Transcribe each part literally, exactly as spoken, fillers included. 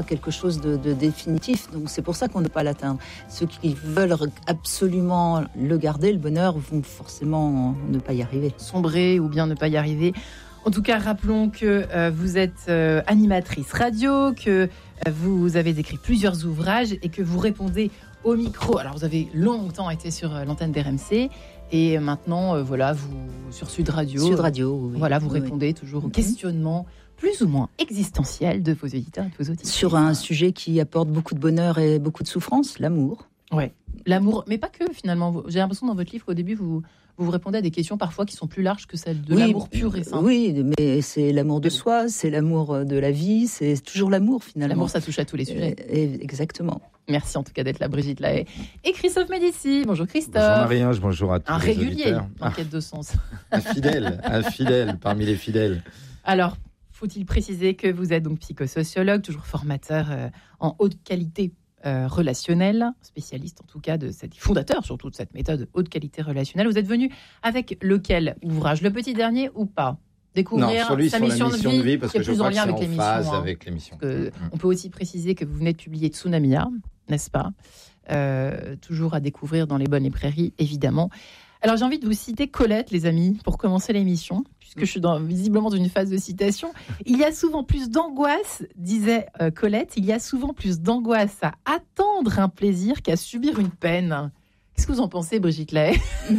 quelque chose de, de définitif, donc c'est pour ça qu'on ne peut pas l'atteindre. Ceux qui veulent absolument le garder, le bonheur, vont forcément ne pas y arriver. Sombrer ou bien ne pas y arriver. En tout cas, rappelons que euh, vous êtes euh, animatrice radio, que euh, vous avez écrit plusieurs ouvrages et que vous répondez au micro. Alors, vous avez longtemps été sur euh, l'antenne d'R M C et maintenant, euh, voilà, vous sur Sud Radio. Sud Radio, oui. Voilà, vous oui, répondez oui. toujours aux Mm-hmm. questionnements plus ou moins existentiels de vos auditeurs et de vos auditrices. Sur un sujet qui apporte beaucoup de bonheur et beaucoup de souffrance, l'amour. Ouais, l'amour, mais pas que finalement. J'ai l'impression dans votre livre qu'au début, vous, vous vous répondez à des questions parfois qui sont plus larges que celles de oui, l'amour pur et simple. Oui, mais c'est l'amour de soi, c'est l'amour de la vie, c'est toujours l'amour finalement. L'amour, ça touche à tous les sujets. Et, et, exactement. Merci en tout cas d'être là, Brigitte Lahaie. Et Christophe Médici. Bonjour Christophe. Bonjour Marie-Ange, bonjour à tous un les régulier auditeurs. en quête de sens. Un fidèle, un fidèle parmi les fidèles. Alors, faut-il préciser que vous êtes donc psychosociologue, toujours formateur euh, en haute qualité euh, relationnelle, spécialiste en tout cas de cette, fondateur surtout de cette méthode haute qualité relationnelle. Vous êtes venu avec lequel ouvrage, le petit dernier ou pas? Découvrir non, sur lui, sa sur mission, la mission de vie, de vie parce qui est que je plus crois en que lien c'est avec en l'émission. phase hein. avec l'émission. Que, mmh. On peut aussi préciser que vous venez de publier Tsunamia, n'est-ce pas? euh, Toujours à découvrir dans les bonnes librairies, évidemment. Alors j'ai envie de vous citer Colette, les amis, pour commencer l'émission, puisque je suis dans, visiblement dans une phase de citation. Il y a souvent plus d'angoisse, disait euh, Colette, il y a souvent plus d'angoisse à attendre un plaisir qu'à subir une peine. Qu'est-ce que vous en pensez, Brigitte Lahaie?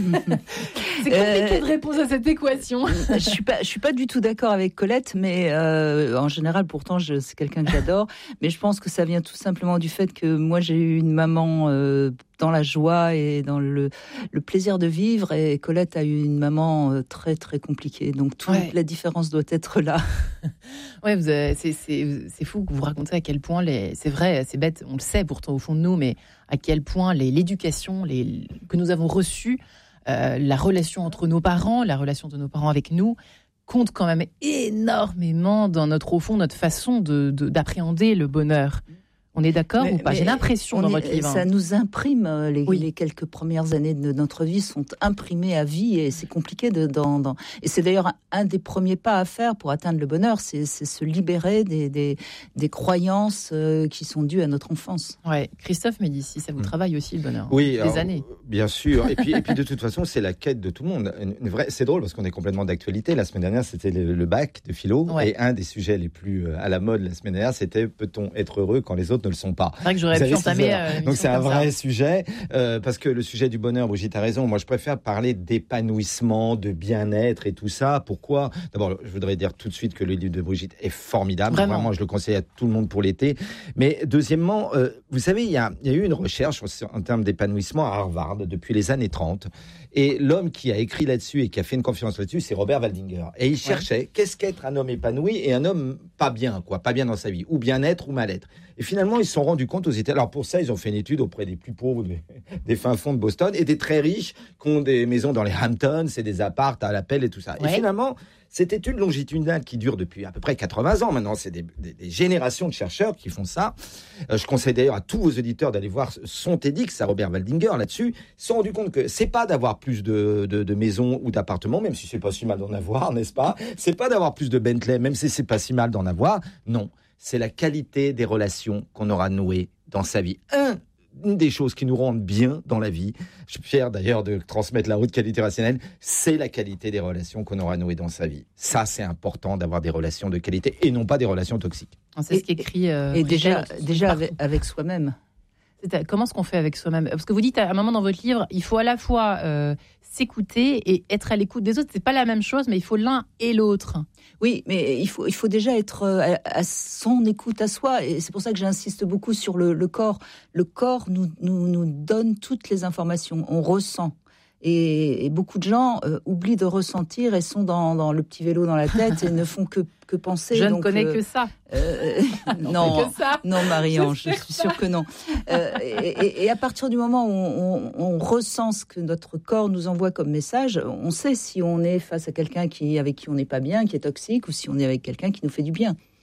C'est compliqué euh, de répondre à cette équation. Je suis pas, je suis pas du tout d'accord avec Colette, mais euh, en général, pourtant, je, c'est quelqu'un que j'adore. Mais je pense que ça vient tout simplement du fait que moi, j'ai eu une maman euh, dans la joie et dans le, le plaisir de vivre, et Colette a eu une maman euh, très très compliquée. Donc toute ouais. la différence doit être là. Ouais, vous avez, c'est, c'est, c'est fou que vous racontez à quel point les, c'est vrai, c'est bête, on le sait pourtant au fond de nous, mais à quel point les, l'éducation les, que nous avons reçue, euh, la relation entre nos parents, la relation de nos parents avec nous, compte quand même énormément dans notre, au fond, notre façon de, de, d'appréhender le bonheur. On est d'accord mais, ou pas? J'ai l'impression dans est, votre livre. Ça nous imprime, les, oui. les quelques premières années de notre vie sont imprimées à vie et c'est compliqué de... Dans, dans... Et c'est d'ailleurs un, un des premiers pas à faire pour atteindre le bonheur, c'est, c'est se libérer des, des, des croyances euh, qui sont dues à notre enfance. Ouais. Christophe Médici, ça vous mmh. travaille aussi le bonheur? Oui, des alors, années. Bien sûr. Et puis, et puis de toute façon, c'est la quête de tout le monde. Une, une vraie... C'est drôle parce qu'on est complètement d'actualité. La semaine dernière, c'était le, le bac de philo. Ouais. Et un des sujets les plus à la mode la semaine dernière, c'était peut-on être heureux quand les autres ne le sont pas? J'aurais pu entamer, euh, donc c'est un vrai ça. sujet euh, parce que le sujet du bonheur, Brigitte a raison, moi je préfère parler d'épanouissement, de bien-être et tout ça. Pourquoi? D'abord je voudrais dire tout de suite que le livre de Brigitte est formidable, vraiment, vraiment je le conseille à tout le monde pour l'été. Mais deuxièmement, euh, vous savez, il y a, y a eu une recherche en termes d'épanouissement à Harvard depuis les années trente. Et l'homme qui a écrit là-dessus et qui a fait une conférence là-dessus, c'est Robert Waldinger. Et il cherchait ouais. qu'est-ce qu'être un homme épanoui et un homme pas bien, quoi, pas bien dans sa vie, ou bien-être ou mal-être. Et finalement, ils se sont rendus compte aux États-Unis. Alors pour ça, ils ont fait une étude auprès des plus pauvres des, des fins fonds de Boston et des très riches qui ont des maisons dans les Hamptons, c'est des apparts à l'appel et tout ça. Ouais. Et finalement, cette étude longitudinale qui dure depuis à peu près quatre-vingts ans maintenant, c'est des, des, des générations de chercheurs qui font ça. Euh, je conseille d'ailleurs à tous vos auditeurs d'aller voir son TEDx à Robert Waldinger là-dessus. Ils se sont rendus compte que c'est pas d'avoir plus de, de, de maisons ou d'appartements, même si c'est pas si mal d'en avoir, n'est-ce pas? C'est pas d'avoir plus de Bentley, même si c'est pas si mal d'en avoir. Non, c'est la qualité des relations qu'on aura nouées dans sa vie. Un Une des choses qui nous rendent bien dans la vie, je suis fier d'ailleurs de transmettre la haute qualité relationnelle, c'est la qualité des relations qu'on aura nouées dans sa vie. Ça, c'est important d'avoir des relations de qualité et non pas des relations toxiques. C'est et, ce qu'écrit... Euh, et déjà, déjà avec, avec soi-même. C'est, comment est-ce qu'on fait avec soi-même? Parce que vous dites à un moment dans votre livre, il faut à la fois euh, s'écouter et être à l'écoute des autres. C'est pas la même chose, mais il faut l'un et l'autre. Oui, mais il faut, il faut déjà être à, à son écoute à soi. Et c'est pour ça que j'insiste beaucoup sur le, le corps. Le corps nous, nous, nous donne toutes les informations. On ressent. Et, et beaucoup de gens euh, oublient de ressentir et sont dans, dans le petit vélo dans la tête et ne font que, que penser. Je donc, ne connais euh, que ça. Euh, non, que ça. non, Marie-Ange, je, je suis sûre que non. Euh, et, et, et à partir du moment où on, on, on ressent ce que notre corps nous envoie comme message, on sait si on est face à quelqu'un qui, avec qui on n'est pas bien, qui est toxique, ou si on est avec quelqu'un qui nous fait du bien.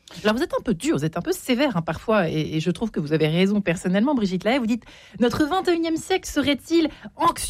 Alors vous êtes un peu dur, vous êtes un peu sévère hein, parfois, et, et je trouve que vous avez raison personnellement, Brigitte Lahaie. Vous dites « Notre vingt et unième siècle serait-il anxiogène ?»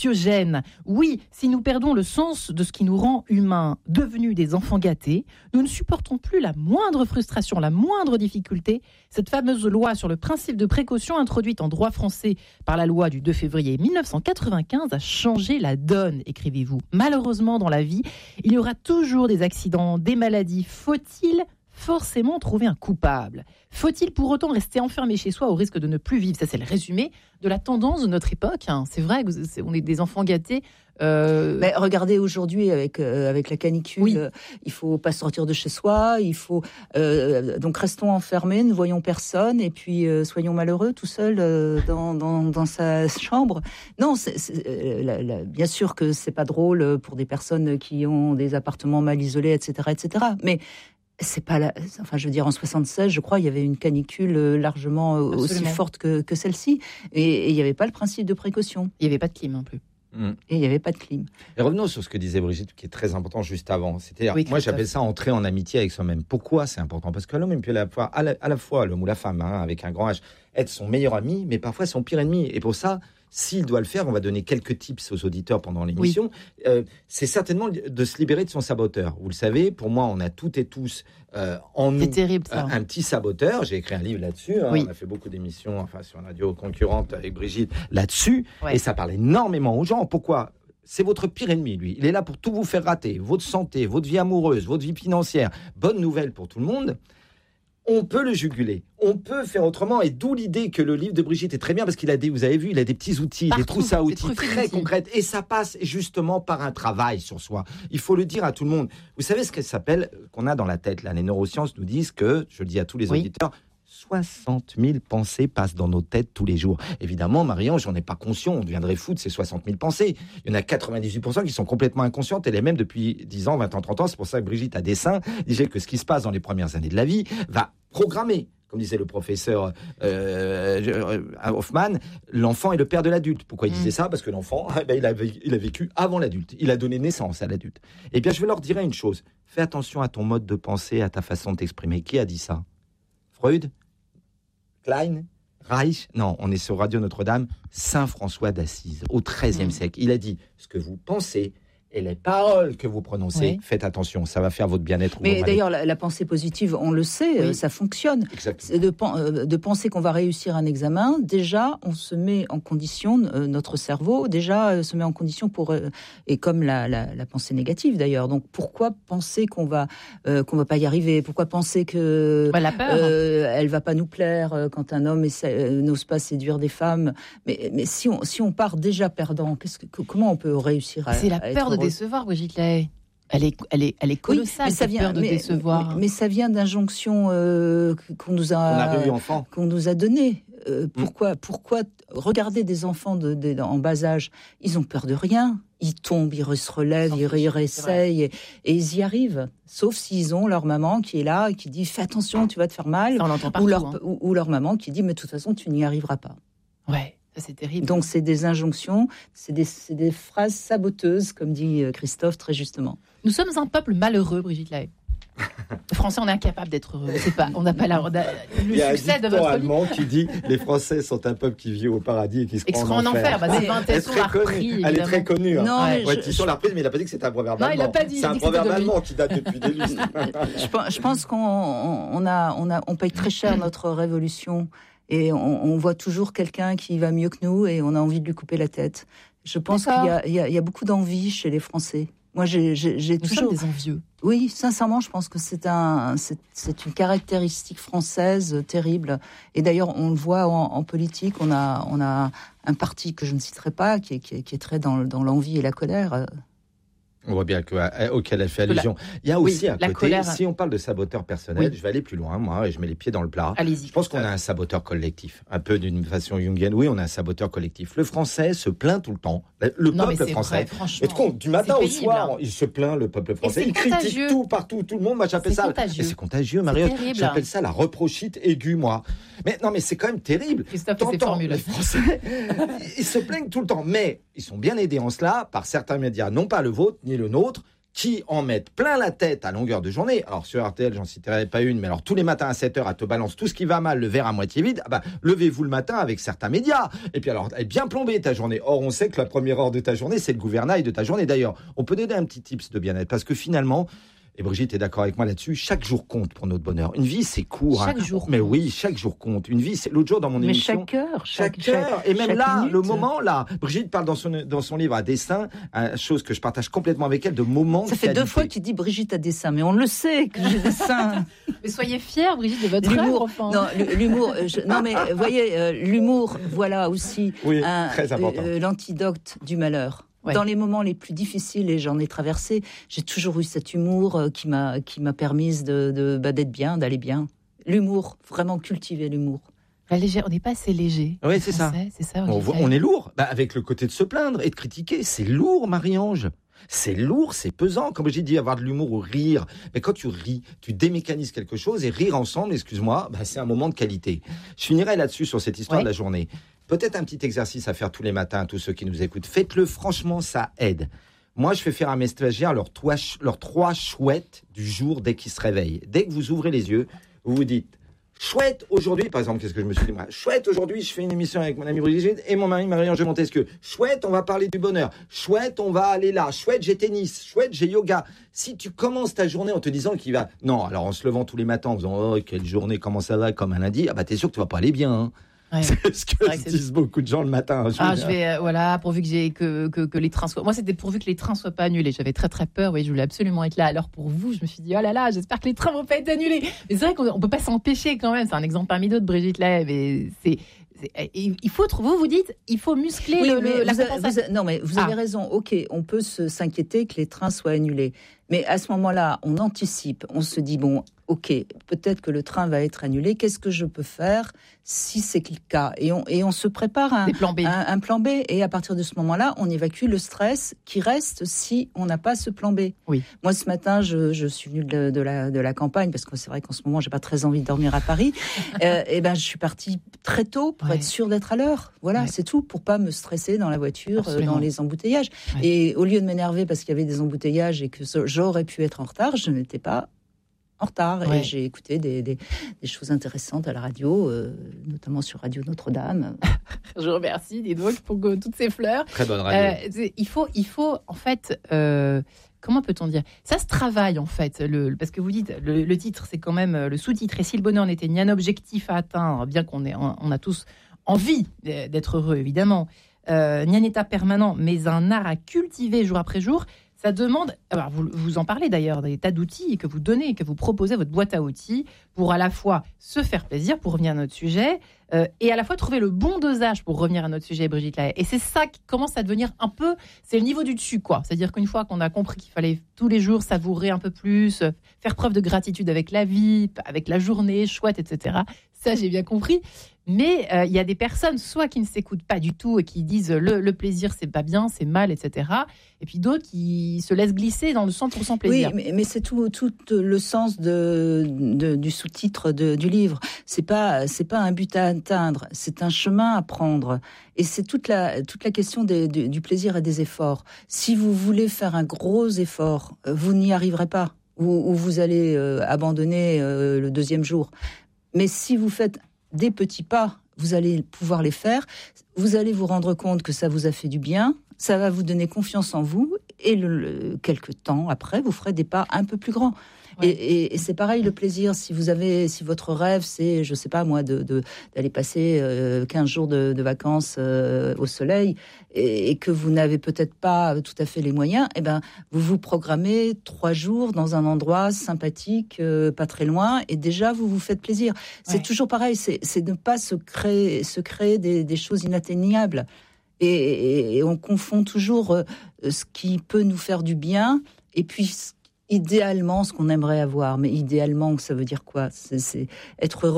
Oui, si nous perdons le sens de ce qui nous rend humains, devenus des enfants gâtés, nous ne supportons plus la moindre frustration, la moindre difficulté. Cette fameuse loi sur le principe de précaution introduite en droit français par la loi du deux février mille neuf cent quatre-vingt-quinze a changé la donne, écrivez-vous. Malheureusement, dans la vie, il y aura toujours des accidents, des maladies. Faut-il forcément trouver un coupable? Faut-il pour autant rester enfermé chez soi au risque de ne plus vivre? Ça, c'est le résumé de la tendance de notre époque. Hein. C'est vrai qu'on est des enfants gâtés. Euh... Mais regardez aujourd'hui avec euh, avec la canicule, oui. euh, il faut pas sortir de chez soi, il faut euh, donc restons enfermés, ne voyons personne et puis euh, soyons malheureux tout seul euh, dans, dans dans sa chambre. Non, c'est, c'est, euh, la, la, bien sûr que c'est pas drôle pour des personnes qui ont des appartements mal isolés, et cetera, et cetera. Mais c'est pas la... enfin, je veux dire, en soixante-seize, je crois, il y avait une canicule largement Absolument. aussi forte que, que celle-ci, et, et il n'y avait pas le principe de précaution. Il n'y avait pas de clim non plus. Mmh. Et il n'y avait pas de clim. Et revenons sur ce que disait Brigitte, qui est très important juste avant. C'est-à-dire, oui, moi, j'appelle ça entrer en amitié avec soi-même. Pourquoi c'est important? Parce que l'homme, il peut à la fois, à la, à la fois l'homme ou la femme, hein, avec un grand H, être son meilleur ami, mais parfois son pire ennemi. Et pour ça, s'il doit le faire, on va donner quelques tips aux auditeurs pendant l'émission. Oui. Euh, c'est certainement de se libérer de son saboteur. Vous le savez, pour moi, on a toutes et tous euh, en nous terrible, ça. Euh, un petit saboteur. J'ai écrit un livre là-dessus. Hein. Oui. On a fait beaucoup d'émissions, enfin sur une radio concurrente avec Brigitte là-dessus, ouais. Et ça parle énormément aux gens. Pourquoi? C'est votre pire ennemi, lui. Il est là pour tout vous faire rater. Votre santé, votre vie amoureuse, votre vie financière. Bonne nouvelle pour tout le monde. On peut le juguler. On peut faire autrement. Et d'où l'idée que le livre de Brigitte est très bien parce qu'il a des, vous avez vu, il a des petits outils, Partout, des trousses à outils très concrètes. Et ça passe justement par un travail sur soi. Il faut le dire à tout le monde. Vous savez ce qu'elle s'appelle, qu'on a dans la tête, là. Les neurosciences nous disent que, je le dis à tous les oui. auditeurs, soixante mille pensées passent dans nos têtes tous les jours. Évidemment, Marie-Ange, j'en ai pas conscient, on deviendrait fou de ces soixante mille pensées. Il y en a quatre-vingt-dix-huit pour cent qui sont complètement inconscientes, et les mêmes depuis dix ans, vingt ans, trente ans. C'est pour ça que Brigitte, à dessein, disait que ce qui se passe dans les premières années de la vie va programmer, comme disait le professeur euh, Hoffman, l'enfant est le père de l'adulte. Pourquoi il disait ça? Parce que l'enfant, eh ben, il, a, il a vécu avant l'adulte. Il a donné naissance à l'adulte. Eh bien, je vais leur dire une chose. Fais attention à ton mode de pensée, à ta façon de t'exprimer. Qui a dit ça? Freud? Klein? Reich? Non, on est sur Radio Notre-Dame. Saint François d'Assise, au treizième mmh. siècle. Il a dit, ce que vous pensez et les paroles que vous prononcez, oui. faites attention, ça va faire votre bien-être. Mais d'ailleurs, la, la pensée positive, on le sait, oui. euh, ça fonctionne. C'est de, euh, de penser qu'on va réussir un examen, déjà, on se met en condition, euh, notre cerveau, déjà, euh, se met en condition pour... Euh, et comme la, la, la pensée négative, d'ailleurs. Donc, pourquoi penser qu'on va euh, qu'on va pas y arriver? Pourquoi penser que... Bah, la peur. Euh, elle va pas nous plaire euh, quand un homme essaie, euh, n'ose pas séduire des femmes. Mais, mais si, on, si on part déjà perdant, qu'est-ce que, comment on peut réussir à... C'est la à peur de décevoir, Brigitte Lahaie. Elle est, elle est, elle est colossale, oui, cette peur de mais, décevoir. Mais, mais ça vient d'injonctions euh, qu'on nous a, on a eu enfant. qu'on nous a données. Euh, pourquoi, mm. pourquoi regarder des enfants de, de, en bas âge, ils ont peur de rien. Ils tombent, ils se relèvent, ils, ils réessayent et, et ils y arrivent. Sauf s'ils ont leur maman qui est là et qui dit « fais attention, tu vas te faire mal ». Ou leur, hein. ou, ou leur maman qui dit « mais de toute façon, tu n'y arriveras pas ». Ouais. C'est terrible. Donc, c'est des injonctions, c'est des, c'est des phrases saboteuses, comme dit Christophe très justement. Nous sommes un peuple malheureux, Brigitte Lahaie. Les Français, on est incapable d'être heureux. C'est pas, on n'a pas la, la, le Il y a succès un de votre allemand qui dit les Français sont un peuple qui vit au paradis et qui se et rend en enfer. enfer. Bah, c'est elle, est très connue. Elle est très connue. Hein. Non, ouais. Ouais, je, l'a reprise, mais il n'a pas dit que c'était un proverbe non, allemand. Il a pas dit, c'est un proverbe allemand qui date depuis des lustres. je, je pense qu'on on a, on a, on paye très cher notre révolution. Et on, on voit toujours quelqu'un qui va mieux que nous et on a envie de lui couper la tête. Je pense D'accord. qu'il y a, il y, a, il y a beaucoup d'envie chez les Français. Moi, j'ai, j'ai, j'ai nous toujours... sommes des envieux. Oui, sincèrement, je pense que c'est, un, c'est, c'est une caractéristique française terrible. Et d'ailleurs, on le voit en, en politique. On a, on a un parti que je ne citerai pas, qui est, qui est, qui est très dans, dans l'envie et la colère. On voit bien que, à, auquel elle fait allusion. La... Il y a aussi oui, un côté, colère... si on parle de saboteur personnel, oui. je vais aller plus loin, moi, et je mets les pieds dans le plat. Allez-y. Je pense qu'on a un saboteur collectif, un peu d'une façon jungienne. Oui, on a un saboteur collectif. Le Français se plaint tout le temps. Le non, peuple français. Vrai, compte, du matin au soir, il se plaint, le peuple français. Il critique tout, partout, tout le monde. Moi, j'appelle c'est ça. Contagieux. Et c'est contagieux, Marie. J'appelle ça la reprochite aiguë, moi. Mais non, mais c'est quand même terrible. T'entends, les Français, ils se plaignent tout le temps. Mais ils sont bien aidés en cela par certains médias, non pas le vôtre, ni le nôtre, qui en mettent plein la tête à longueur de journée. Alors sur R T L, j'en citerai pas une, mais alors tous les matins à sept heures, elle te balance tout ce qui va mal, le verre à moitié vide. Ah bah, levez-vous le matin avec certains médias. Et puis alors, elle est bien plombée ta journée. Or, on sait que la première heure de ta journée, c'est le gouvernail de ta journée. D'ailleurs, on peut donner un petit tips de bien-être parce que finalement, et Brigitte est d'accord avec moi là-dessus, chaque jour compte pour notre bonheur. Une vie, c'est court. Chaque hein. jour. Mais oui, chaque jour compte. Une vie, c'est l'autre jour dans mon Mais émission. chaque heure, chaque, Chaque heure. Et même chaque là, minute. le moment, là, Brigitte parle dans son, dans son livre à dessin, une chose que je partage complètement avec elle, de moments Ça de fait deux qualité. fois qu'il dit Brigitte a des seins, mais on le sait que j'ai des seins. Mais soyez fiers, Brigitte, de votre L'humour, œuvre, enfin. non, l'humour. euh, je- non, mais vous voyez, euh, l'humour, voilà aussi Oui, un, très important. euh, l'antidote du malheur. Ouais. Dans les moments les plus difficiles, et j'en ai traversé, j'ai toujours eu cet humour euh, qui m'a qui m'a permise de, de bah, d'être bien, d'aller bien. L'humour, vraiment cultiver l'humour. La légère, on n'est pas assez léger. Oui, c'est ça. Français, C'est ça. On, Olivier. voit- on est lourd. Bah, avec le côté de se plaindre et de critiquer, c'est lourd, Marie-Ange. C'est lourd, c'est pesant. Comme j'ai dit, avoir de l'humour ou rire. Mais quand tu ris, tu démécanises quelque chose et rire ensemble, excuse-moi, bah, c'est un moment de qualité. Je finirai là-dessus sur cette histoire Ouais. de la journée. Peut-être un petit exercice à faire tous les matins à tous ceux qui nous écoutent. Faites-le, franchement, ça aide. Moi, je fais faire à mes stagiaires leurs trois, leurs trois chouettes du jour dès qu'ils se réveillent. Dès que vous ouvrez les yeux, vous vous dites chouette aujourd'hui, par exemple, qu'est-ce que je me suis dit moi? Chouette aujourd'hui, je fais une émission avec mon ami Brigitte et mon mari Marie-Ange Montesquieu. Chouette, on va parler du bonheur. Chouette, on va aller là. Chouette, j'ai tennis. Chouette, j'ai yoga. Si tu commences ta journée en te disant qu'il va... Non, alors en se levant tous les matins en faisant « Oh, quelle journée, comment ça va ?» comme un lundi, ah bah t'es sûr que tu vas pas aller bien. Hein. Ouais. C'est ce que vrai se que c'est- disent beaucoup de gens le matin. hein, je Ah, veux je dire. vais, euh, voilà, pourvu que, j'ai, que, que, que les trains soient. Moi, c'était pourvu que les trains soient pas annulés. J'avais très, très peur. Oui, je voulais absolument être là. Alors, pour vous, je me suis dit, oh là là, j'espère que les trains vont pas être annulés. Mais c'est vrai qu'on on peut pas s'empêcher quand même. C'est un exemple parmi d'autres, Brigitte Lahaye. Mais c'est. c'est- Il faut, vous vous dites, il faut muscler Oui, le, mais le- la vous a- compensation. vous a- non, mais vous Ah. avez raison. Ok, on peut se, s'inquiéter que les trains soient annulés. Mais à ce moment-là, on anticipe. On se dit, bon, ok, peut-être que le train va être annulé. Qu'est-ce que je peux faire si c'est le cas? Et on, et on se prépare un, Des plans B. un, un plan B. Et à partir de ce moment-là, on évacue le stress qui reste si on n'a pas ce plan B. Oui. Moi, ce matin, je, je suis venue de, de, la, de la campagne, parce que c'est vrai qu'en ce moment, j'ai pas très envie de dormir à Paris. euh, et ben, je suis partie très tôt pour Ouais. être sûre d'être à l'heure. Voilà, Ouais. c'est tout, pour pas me stresser dans la voiture, euh, Absolument. dans les embouteillages. Ouais. Et au lieu de m'énerver parce qu'il y avait des embouteillages et que ce- j'aurais pu être en retard, je n'étais pas en retard. Ouais. Et j'ai écouté des, des, des choses intéressantes à la radio, euh, notamment sur Radio Notre-Dame. Je remercie, dis donc, pour que- toutes ces fleurs. Très bonne radio. Euh, c'est- il faut, il faut en fait, euh, comment peut-on dire? Ça se travaille en fait, le, parce que vous dites, le, le titre, c'est quand même le sous-titre. Et si le bonheur n'était ni un objectif à atteindre, bien qu'on ait, on, on a tous envie d'être heureux, évidemment, euh, ni un état permanent, mais un art à cultiver jour après jour. Ça demande, alors vous, vous en parlez d'ailleurs, des tas d'outils que vous donnez, que vous proposez, votre boîte à outils, pour à la fois se faire plaisir, pour revenir à notre sujet, euh, et à la fois trouver le bon dosage pour revenir à notre sujet, Brigitte Lahaye. Et c'est ça qui commence à devenir un peu, c'est le niveau du dessus, quoi. C'est-à-dire qu'une fois qu'on a compris qu'il fallait tous les jours savourer un peu plus, euh, faire preuve de gratitude avec la vie, avec la journée, chouette, et cetera. Ça, j'ai bien compris. Mais euh, il y a des personnes, soit qui ne s'écoutent pas du tout et qui disent le, le plaisir, c'est pas bien, c'est mal, et cetera. Et puis d'autres qui se laissent glisser dans le cent pour cent plaisir. Oui, mais, mais c'est tout, tout le sens de, de- du sous-titre de- du livre. C'est pas, c'est pas un but à atteindre, c'est un chemin à prendre. Et c'est toute la, toute la question des- du, du plaisir et des efforts. Si vous voulez faire un gros effort, euh, vous n'y arriverez pas, ou, ou vous allez euh, abandonner euh, le deuxième jour. Mais si vous faites des petits pas, vous allez pouvoir les faire. Vous allez vous rendre compte que ça vous a fait du bien. Ça va vous donner confiance en vous. Et le, le- quelques temps après, vous ferez des pas un peu plus grands. Ouais. Et, et, et c'est pareil, le plaisir. Si vous avez, si votre rêve, c'est, je sais pas moi, de, de d'aller passer euh, quinze jours de, de vacances euh, au soleil, et, et que vous n'avez peut-être pas tout à fait les moyens, eh ben, vous vous programmez trois jours dans un endroit sympathique, euh, pas très loin, et déjà vous vous faites plaisir. C'est Ouais. toujours pareil. C'est, c'est de ne pas se créer, se créer des, des choses inatteignables. Et, et, et on confond toujours euh, ce qui peut nous faire du bien, et puis ce- idéalement ce qu'on aimerait avoir. Mais idéalement, ça veut dire quoi? C'est, c'est être heureux.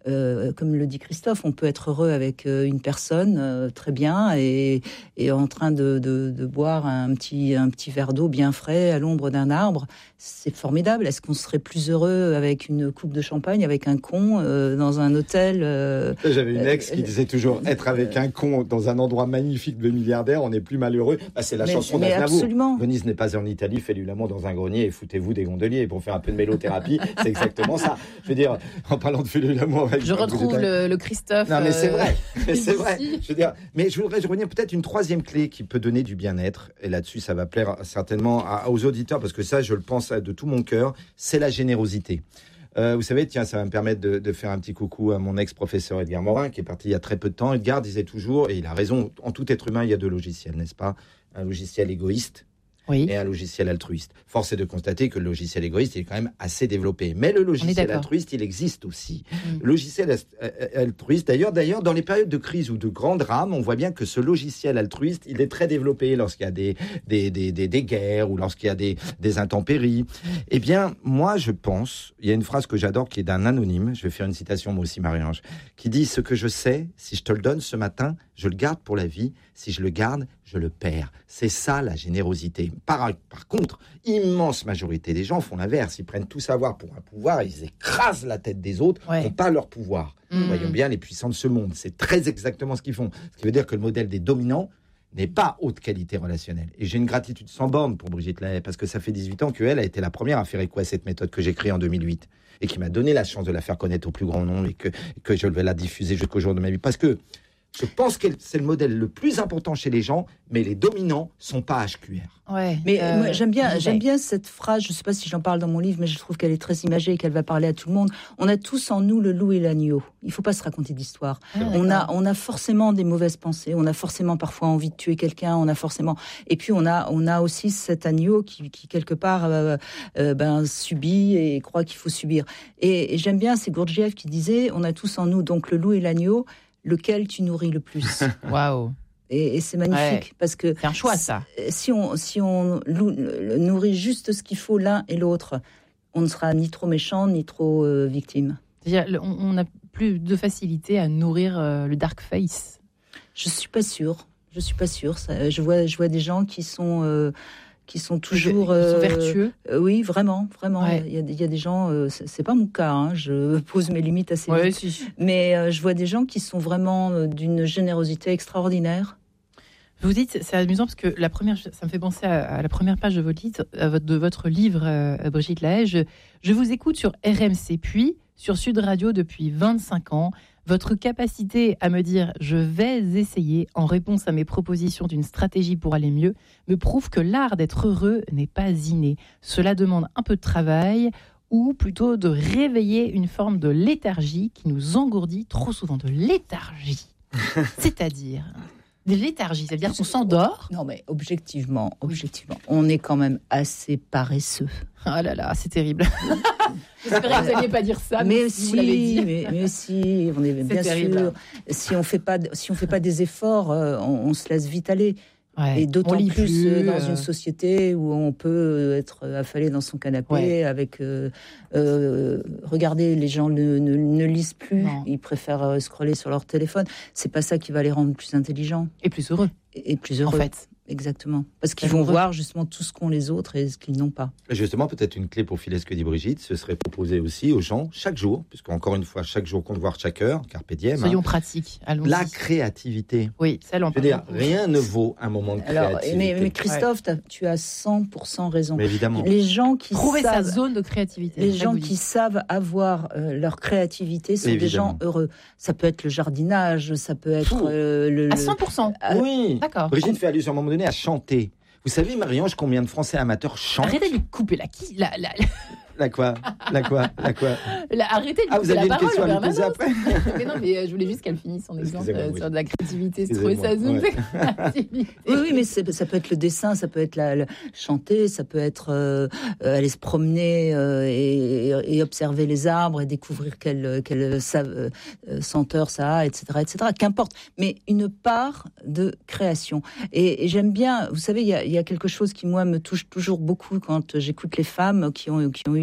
Euh, comme le dit Christophe, on peut être heureux avec euh, une personne euh, très bien et, et en train de, de, de boire un petit, un petit verre d'eau bien frais à l'ombre d'un arbre. C'est formidable. Est-ce qu'on serait plus heureux avec une coupe de champagne, avec un con euh, dans un hôtel euh, J'avais une ex euh, qui disait toujours être avec un con dans un endroit magnifique de milliardaire, on n'est plus malheureux. Bah, c'est la mais, chanson d'Aznavour. Venise n'est pas en Italie, fais-lui l'amour dans un grenier et foutez-vous des gondoliers pour faire un peu de mélothérapie. C'est exactement ça. Je veux dire, en parlant de fais-lui l'amour. Je retrouve le, le Christophe. Non, mais c'est vrai. Mais c'est vrai. Je veux dire, mais je voudrais revenir peut-être une troisième clé qui peut donner du bien-être. Et là-dessus, ça va plaire certainement à, aux auditeurs parce que ça, je le pense de tout mon cœur. C'est la générosité. Euh, vous savez, tiens, ça va me permettre de, de faire un petit coucou à mon ex-professeur Edgar Morin, qui est parti il y a très peu de temps. Edgar disait toujours, et il a raison, en tout être humain, il y a deux logiciels, n'est-ce pas ? Un logiciel égoïste. Oui. Et un logiciel altruiste. Force est de constater que le logiciel égoïste il est quand même assez développé. Mais le logiciel altruiste, il existe aussi. Mmh. Le logiciel altruiste, d'ailleurs, d'ailleurs, dans les périodes de crise ou de grands drames, on voit bien que ce logiciel altruiste, il est très développé lorsqu'il y a des, des, des, des, des guerres ou lorsqu'il y a des, des intempéries. Eh bien, moi, je pense, il y a une phrase que j'adore qui est d'un anonyme, je vais faire une citation moi aussi, Marie-Ange, qui dit « Ce que je sais, si je te le donne ce matin, je le garde pour la vie. Si je le garde, je le perds. » C'est ça la générosité. Par, par contre, immense majorité des gens font l'inverse. Ils prennent tout savoir pour un pouvoir, ils écrasent la tête des autres, ouais. n'ont pas leur pouvoir. Mmh. Voyons bien les puissants de ce monde. C'est très exactement ce qu'ils font. Ce qui veut dire que le modèle des dominants n'est pas haute qualité relationnelle. Et j'ai une gratitude sans borne pour Brigitte Lahaie, parce que ça fait dix-huit ans qu'elle a été la première à faire écho à cette méthode que j'ai créée en deux mille huit et qui m'a donné la chance de la faire connaître au plus grand nombre et que, que je vais la diffuser jusqu'au jour de ma vie. Parce que je pense que c'est le modèle le plus important chez les gens, mais les dominants sont pas H Q R. Ouais, mais euh, moi, j'aime bien, j'aime bien cette phrase. Je ne sais pas si j'en parle dans mon livre, mais je trouve qu'elle est très imagée et qu'elle va parler à tout le monde. On a tous en nous le loup et l'agneau. Il ne faut pas se raconter d'histoire. Ah, on a, on a forcément des mauvaises pensées. On a forcément parfois envie de tuer quelqu'un. On a forcément. Et puis on a, on a aussi cet agneau qui, qui quelque part, euh, euh, ben subit et croit qu'il faut subir. Et, et j'aime bien, c'est Gurdjieff qui disait, on a tous en nous donc le loup et l'agneau. Lequel tu nourris le plus. Waouh. Et, et c'est magnifique ouais. parce que c'est un choix ça. Si on si on lou, nourrit juste ce qu'il faut l'un et l'autre, on ne sera ni trop méchant ni trop euh, victime. C'est-à-dire on a plus de facilité à nourrir euh, le dark face. Je suis pas sûre. Je suis pas sûre. Ça, je vois je vois des gens qui sont euh, qui sont toujours euh, sont vertueux. Euh, oui, vraiment, vraiment. Ouais. Il y a, il y a des gens. Euh, c'est, c'est pas mon cas. Hein, je pose mes limites assez ouais, vite. Si. Mais euh, je vois des gens qui sont vraiment euh, d'une générosité extraordinaire. Vous dites, c'est amusant parce que la première, ça me fait penser à, à la première page de votre livre, à votre, de votre livre euh, Brigitte Lahaie. Je, je vous écoute sur R M C, puis sur Sud Radio depuis vingt-cinq ans. Votre capacité à me dire « je vais essayer » en réponse à mes propositions d'une stratégie pour aller mieux me prouve que l'art d'être heureux n'est pas inné. Cela demande un peu de travail ou plutôt de réveiller une forme de léthargie qui nous engourdit trop souvent. De léthargie, c'est-à-dire de léthargie, c'est-à-dire qu'on s'endort. Non mais objectivement, objectivement, on est quand même assez paresseux. Ah là là, c'est terrible. J'espérais que vous n'alliez pas dire ça, mais, mais si, vous l'avez dit. Mais, mais si, on est, c'est bien terrible. Sûr. Si on fait pas, si on fait pas des efforts, euh, on, on se laisse vite aller. Ouais, et d'autant plus, plus dans euh... une société où on peut être affalé dans son canapé ouais. avec euh, euh, regardez, les gens ne, ne, ne lisent plus, non. Ils préfèrent scroller sur leur téléphone. C'est pas ça qui va les rendre plus intelligents et plus heureux. Et, et plus heureux. En fait. Exactement. Parce qu'ils vont voir justement tout ce qu'ont les autres et ce qu'ils n'ont pas. Justement, peut-être une clé pour filer ce que dit Brigitte, ce serait proposer aussi aux gens, chaque jour, puisqu'encore une fois, chaque jour compte voir chaque heure, carpe diem. Soyons hein, pratiques, allons-y. La créativité. Oui, ça l'en Je veux dire, rien ne vaut un moment de Alors, créativité. Mais, mais Christophe, ouais. tu as cent pour cent raison. Mais évidemment. Les gens qui Trouver savent, sa zone de créativité. Les gens qui savent avoir euh, leur créativité sont évidemment. Des gens heureux. Ça peut être le jardinage, ça peut être... Euh, le, à cent pour cent euh, Oui. D'accord. Brigitte fait allusion à un moment donné à chanter. Vous savez, Marie-Ange, combien de Français amateurs chantent ? Arrêtez de lui couper la qui la, la, la... la quoi La quoi La quoi la, Arrêtez de lui ah, couper la parole. Ah, vous avez une question à lui poser après ? Mais non, mais euh, je voulais juste qu'elle finisse son exemple euh, oui. sur de la créativité, se trouver sa zone ouais. de créativité. Oui, oui, mais c'est, ça peut être le dessin, ça peut être la, la chanter, ça peut être euh, aller se promener euh, et, et observer les arbres et découvrir quelle, quelle euh, senteur ça a, et cetera, et cetera. Qu'importe, mais une part de création. Et, et j'aime bien, vous savez, il y a, y a quelque chose qui, moi, me touche toujours beaucoup quand j'écoute les femmes qui ont, qui ont eu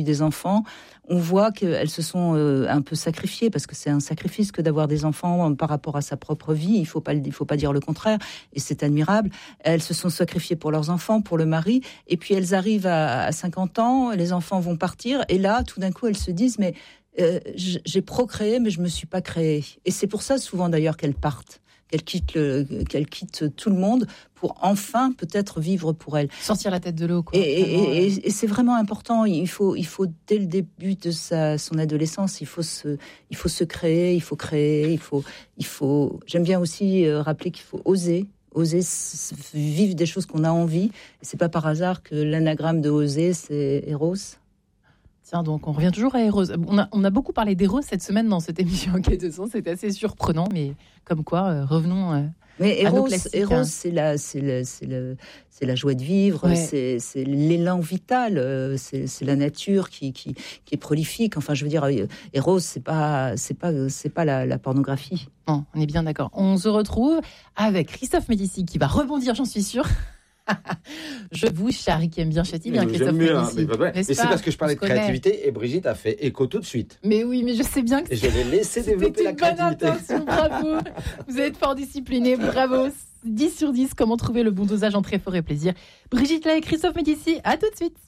des enfants, on voit qu'elles se sont euh, un peu sacrifiées, parce que c'est un sacrifice que d'avoir des enfants par rapport à sa propre vie. Il faut pas, il faut pas dire le contraire, et c'est admirable. Elles se sont sacrifiées pour leurs enfants, pour le mari, et puis elles arrivent à, à cinquante ans, les enfants vont partir, et là, tout d'un coup, elles se disent, mais euh, j'ai procréé, mais je me suis pas créée. Et c'est pour ça, souvent d'ailleurs, qu'elles partent. Qu'elle quitte, le, qu'elle quitte tout le monde pour enfin peut-être vivre pour elle. Sortir la tête de l'eau, quoi. Et, et, et, et c'est vraiment important. Il faut, il faut dès le début de sa, son adolescence, il faut se, il faut se créer, il faut créer, il faut, il faut. J'aime bien aussi euh, rappeler qu'il faut oser. Oser s- vivre des choses qu'on a envie. Et c'est pas par hasard que l'anagramme de oser, c'est Eros. Tiens, donc on revient toujours à Eros. On a, on a beaucoup parlé d'Eros cette semaine dans cette émission Enquête de sens. C'était assez surprenant, mais comme quoi, euh, revenons euh, Mais à nos Eros, classiques. Eros hein. c'est, la, c'est, la, c'est, la, c'est la joie de vivre, Ouais. c'est, c'est l'élan vital, euh, c'est, c'est la nature qui, qui, qui est prolifique. Enfin, je veux dire, euh, Eros, c'est pas, c'est pas, c'est pas la, la pornographie. Bon, on est bien d'accord. On se retrouve avec Christophe Médici qui va rebondir, j'en suis sûre. Je vous charrie qui aime bien châtie bien, Christophe J'aime mieux, hein, Médici. mais, mais N'est-ce c'est pas parce que je parlais On de se connaît. créativité et Brigitte a fait écho tout de suite. Mais oui, mais je sais bien que Et je l'ai laissé c'était développer la une bonne créativité. intention, bravo. Vous êtes fort discipliné, bravo. dix sur dix, comment trouver le bon dosage entre effort et plaisir. Brigitte Lahaye et Christophe Médici, à tout de suite.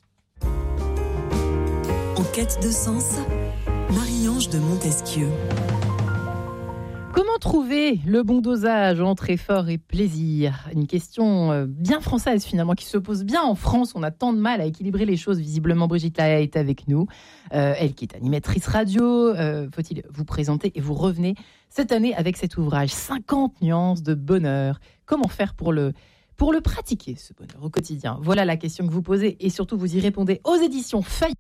En quête de sens, Marie-Ange de Montesquieu. Comment trouver le bon dosage entre effort et plaisir ? Une question euh, bien française finalement, qui se pose bien en France. On a tant de mal à équilibrer les choses. Visiblement, Brigitte Lahaye est avec nous. Euh, elle qui est animatrice radio. Euh, faut-il vous présenter ? Et vous revenez cette année avec cet ouvrage, cinquante nuances de bonheur. Comment faire pour le, pour le pratiquer, ce bonheur au quotidien ? Voilà la question que vous posez et surtout vous y répondez aux éditions Fayard.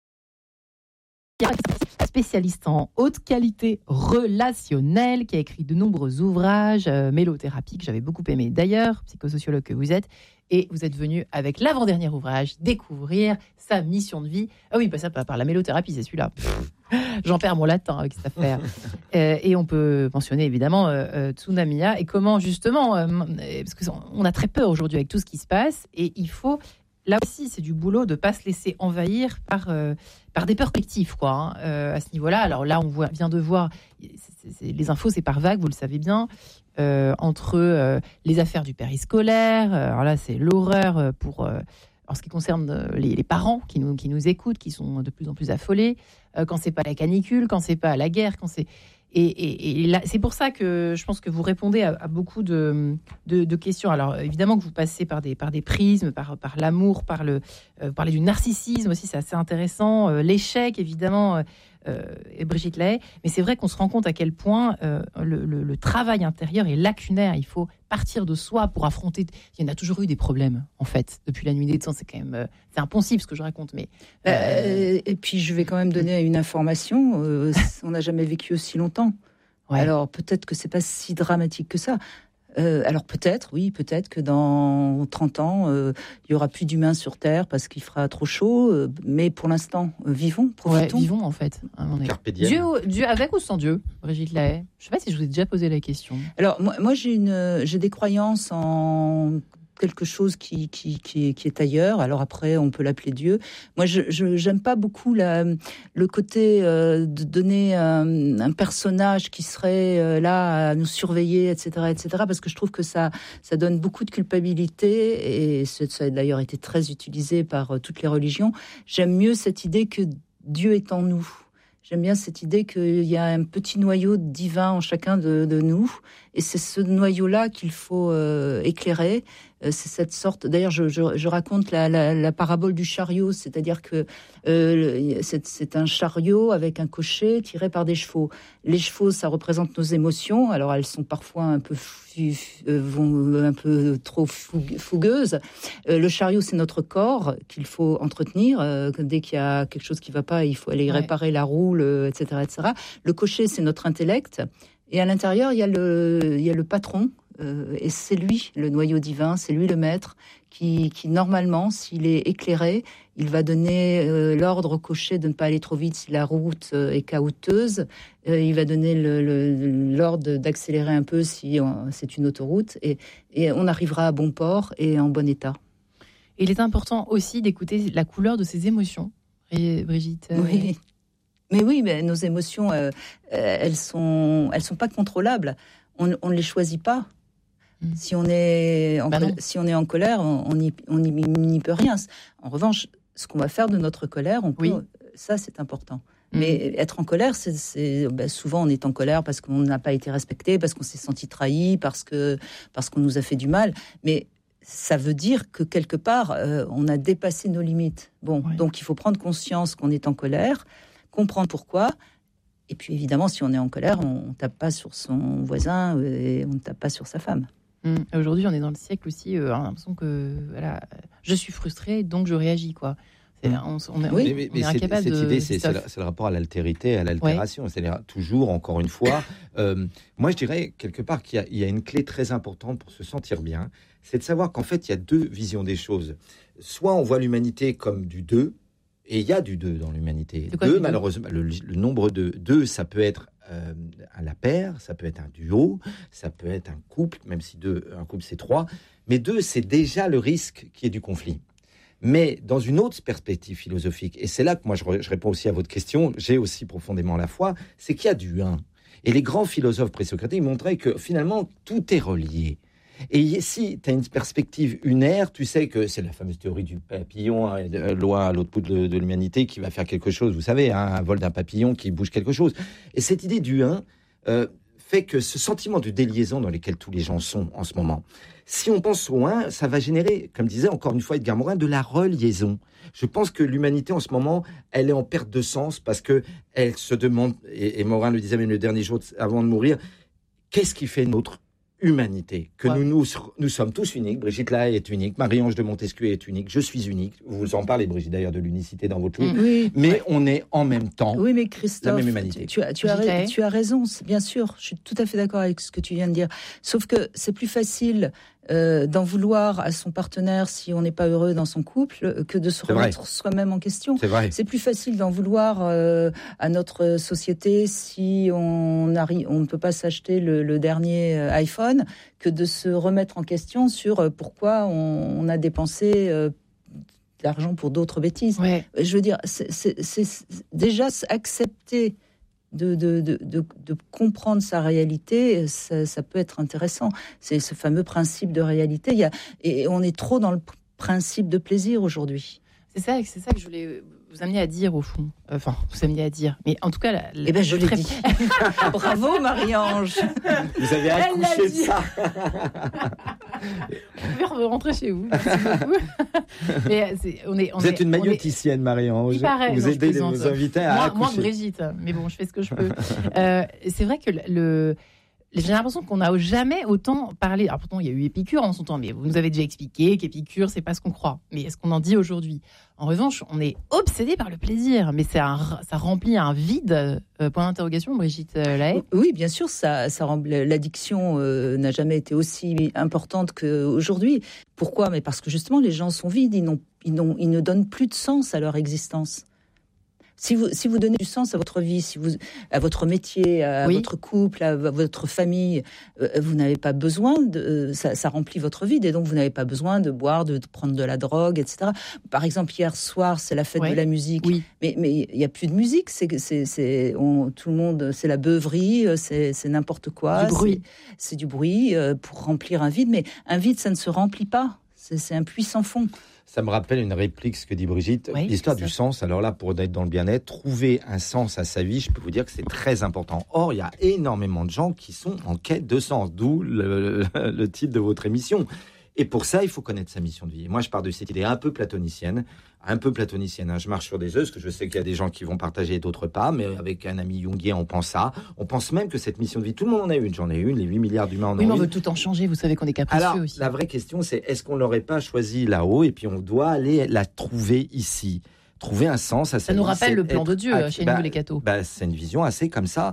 Spécialiste en haute qualité relationnelle, qui a écrit de nombreux ouvrages, euh, mélothérapie, que j'avais beaucoup aimé d'ailleurs, psychosociologue que vous êtes, et vous êtes venu avec l'avant-dernier ouvrage, découvrir sa mission de vie. Ah oui, bah ça par la mélothérapie, c'est celui-là. J'en perds mon latin avec cette affaire. euh, et on peut mentionner évidemment euh, euh, Tsunamia, et comment justement, euh, parce qu'on a très peur aujourd'hui avec tout ce qui se passe, et il faut... Là aussi, c'est du boulot de ne pas se laisser envahir par, euh, par des perspectives, quoi, hein, euh, à ce niveau-là. Alors là, on voit, vient de voir, c'est, c'est, les infos, c'est par vague, vous le savez bien, euh, entre euh, les affaires du périscolaire. Euh, alors là, c'est l'horreur pour, euh, en ce qui concerne les, les parents qui nous, qui nous écoutent, qui sont de plus en plus affolés. Euh, quand c'est pas la canicule, quand c'est pas la guerre, quand c'est... Et, et, et là, c'est pour ça que je pense que vous répondez à, à beaucoup de, de, de questions. Alors évidemment que vous passez par des, par des prismes, par, par l'amour, par le, euh, vous parlez du narcissisme aussi, c'est assez intéressant. Euh, l'échec, évidemment, euh, euh, et Brigitte Lahaye. Mais c'est vrai qu'on se rend compte à quel point euh, le, le, le travail intérieur est lacunaire. Il faut partir de soi pour affronter. Il y en a toujours eu des problèmes, en fait, depuis la nuit des temps. C'est quand même, euh, c'est impossible ce que je raconte, mais. Euh... Euh, et puis je vais quand même donner une information. Euh, on n'a jamais vécu aussi longtemps. Ouais. Alors peut-être que c'est pas si dramatique que ça. Euh, alors peut-être, oui, peut-être que dans trente ans, euh, il y aura plus d'humains sur Terre parce qu'il fera trop chaud. Euh, mais pour l'instant, euh, vivons, profitons. Ouais, vivons en fait. Dieu, Dieu avec ou sans Dieu, Brigitte Lahaye ? Je ne sais pas si je vous ai déjà posé la question. Alors moi, moi j'ai une, j'ai des croyances en quelque chose qui, qui, qui, est, qui est ailleurs. Alors après, on peut l'appeler Dieu. Moi, je, je j'aime pas beaucoup la, le côté euh, de donner un, un personnage qui serait euh, là à nous surveiller, et cetera, et cetera, parce que je trouve que ça, ça donne beaucoup de culpabilité et ça a d'ailleurs été très utilisé par euh, toutes les religions. J'aime mieux cette idée que Dieu est en nous. J'aime bien cette idée qu'il y a un petit noyau divin en chacun de, de nous. Et c'est ce noyau-là qu'il faut euh, éclairer. Euh, c'est cette sorte... D'ailleurs, je, je, je raconte la, la, la parabole du chariot. C'est-à-dire que euh, c'est, c'est un chariot avec un cocher tiré par des chevaux. Les chevaux, ça représente nos émotions. Alors, elles sont parfois un peu, fu, euh, vont un peu trop fougueuses. Euh, le chariot, c'est notre corps qu'il faut entretenir. Euh, dès qu'il y a quelque chose qui ne va pas, il faut aller ouais. réparer la roue, le, et cetera, et cetera. Le cocher, c'est notre intellect. Et à l'intérieur, il y a le, il y a le patron, euh, et c'est lui, le noyau divin, c'est lui le maître, qui, qui normalement, s'il est éclairé, il va donner euh, l'ordre au cocher de ne pas aller trop vite si la route euh, est caouteuses. Euh, il va donner le, le, l'ordre d'accélérer un peu si on, c'est une autoroute, et, et on arrivera à bon port et en bon état. Et il est important aussi d'écouter la couleur de ses émotions. Et Brigitte euh... Oui. Mais oui, mais nos émotions, euh, elles sont, elles sont pas contrôlables. On, on ne les choisit pas. Mmh. Si on est en, bah col- si on est en colère, on n'y on n'y peut rien. En revanche, ce qu'on va faire de notre colère, on peut, oui. ça c'est important. Mmh. Mais être en colère, c'est, c'est ben souvent on est en colère parce qu'on n'a pas été respecté, parce qu'on s'est senti trahi, parce que parce qu'on nous a fait du mal. Mais ça veut dire que quelque part, euh, on a dépassé nos limites. Bon, oui. Donc il faut prendre conscience qu'on est en colère, comprendre pourquoi. Et puis évidemment, si on est en colère, on ne tape pas sur son voisin et on ne tape pas sur sa femme. Mmh. Aujourd'hui, on est dans le siècle aussi. Euh, on a l'impression que voilà, je suis frustrée, donc je réagis, quoi. C'est, on, on, est, oui, mais, mais, on est incapable cette de. idée, c'est, c'est, le, c'est le rapport à l'altérité, à l'altération. Ouais. C'est-à-dire toujours, encore une fois, euh, moi je dirais quelque part qu'il y a, il y a une clé très importante pour se sentir bien, c'est de savoir qu'en fait il y a deux visions des choses. Soit on voit l'humanité comme du deux, et il y a du deux dans l'humanité. Deux, malheureusement, le, le nombre de deux, ça peut être euh, à la paire, ça peut être un duo, ça peut être un couple, même si deux, un couple c'est trois. Mais deux, c'est déjà le risque qu'il y ait du conflit. Mais dans une autre perspective philosophique, et c'est là que moi je, je réponds aussi à votre question, j'ai aussi profondément la foi, c'est qu'il y a du un. Et les grands philosophes présocratiques montraient que finalement tout est relié. Et si tu as une perspective unaire, tu sais que c'est la fameuse théorie du papillon, hein, loin à l'autre bout de, de l'humanité, qui va faire quelque chose, vous savez, hein, un vol d'un papillon qui bouge quelque chose. Et cette idée du un euh, fait que ce sentiment de déliaison dans lequel tous les gens sont en ce moment, si on pense au un, ça va générer, comme disait encore une fois Edgar Morin, de la reliaison. Je pense que l'humanité en ce moment, elle est en perte de sens parce que elle se demande, et, et Morin le disait même le dernier jour avant de mourir, qu'est-ce qui fait notre humanité, que ouais. nous, nous, nous sommes tous uniques. Brigitte Lahaye est unique, Marie-Ange de Montesquieu est unique, je suis unique. Vous en parlez, Brigitte, d'ailleurs, de l'unicité dans votre livre. Oui, mais ouais. on est en même temps oui, mais Christophe, la même humanité. Tu, tu, as, tu, as, tu as raison, bien sûr, je suis tout à fait d'accord avec ce que tu viens de dire. Sauf que c'est plus facile euh, d'en vouloir à son partenaire si on n'est pas heureux dans son couple que de se c'est remettre vrai. Soi-même en question. C'est vrai. C'est plus facile d'en vouloir euh, à notre société si on, arrive, on ne peut pas s'acheter le, le dernier iPhone que de se remettre en question sur pourquoi on, on a dépensé euh, de l'argent pour d'autres bêtises. Ouais. Je veux dire, c'est, c'est, c'est déjà accepter De, de, de, de, de comprendre sa réalité, ça, ça peut être intéressant. C'est ce fameux principe de réalité. Il y a, et on est trop dans le principe de plaisir aujourd'hui. C'est ça, c'est ça que je voulais vous amener à dire au fond. Enfin, vous amener à dire. Mais en tout cas, la, la, eh ben, je l'ai dit. Bravo, Marie-Ange. Vous avez accouché de ça. Vous pouvez rentrer chez vous. Mais c'est, on est, on vous êtes est, une mailloticienne, est... Marie-Ange. Paraît, vous non, aidez vos invités à moi, accoucher. Moi, Brigitte. Mais bon, je fais ce que je peux. euh, c'est vrai que le... J'ai l'impression qu'on n'a jamais autant parlé. Alors pourtant, il y a eu Épicure en son temps, mais vous nous avez déjà expliqué qu'Épicure, c'est pas ce qu'on croit. Mais est-ce qu'on en dit aujourd'hui ? En revanche, on est obsédé par le plaisir, mais c'est un, ça remplit un vide. Euh, point d'interrogation, Brigitte Lahaye. Oui, bien sûr, ça, ça remplit, l'addiction euh, n'a jamais été aussi importante qu'aujourd'hui. Pourquoi ? Mais parce que justement, les gens sont vides, ils, n'ont, ils, n'ont, ils ne donnent plus de sens à leur existence. Si vous, si vous donnez du sens à votre vie, si vous, à votre métier, à oui. votre couple, à votre famille, euh, vous n'avez pas besoin de... Euh, ça, ça remplit votre vie, et donc vous n'avez pas besoin de boire, de, de prendre de la drogue, et cetera. Par exemple, hier soir, c'est la fête ouais. de la musique. Oui. Mais mais il n'y a plus de musique. C'est, c'est, c'est, on, tout le monde... C'est la beuverie, c'est, c'est n'importe quoi. Du bruit. C'est, c'est du bruit euh, pour remplir un vide. Mais un vide, ça ne se remplit pas. C'est, c'est un puits sans fond. Ça me rappelle une réplique, ce que dit Brigitte, oui, l'histoire du sens. Alors là, pour être dans le bien-être, trouver un sens à sa vie, je peux vous dire que c'est très important. Or, il y a énormément de gens qui sont en quête de sens, d'où le, le, le titre de votre émission. Et pour ça, il faut connaître sa mission de vie. Et moi, je pars de cette idée un peu platonicienne, un peu platonicienne. Hein. Je marche sur des œufs, parce que je sais qu'il y a des gens qui vont partager et d'autres pas, mais avec un ami jungien, on pense ça. On pense même que cette mission de vie, tout le monde en a une. J'en ai une, les huit milliards d'humains en ont une. Oui, mais on veut tout en changer, vous savez qu'on est capricieux Alors, aussi. La vraie question, c'est est-ce qu'on ne l'aurait pas choisi là-haut, et puis on doit aller la trouver ici, trouver un sens à ça. Ça nous rappelle le plan être, de Dieu, à, chez bah, nous, les cathos. Bah, c'est une vision assez comme ça.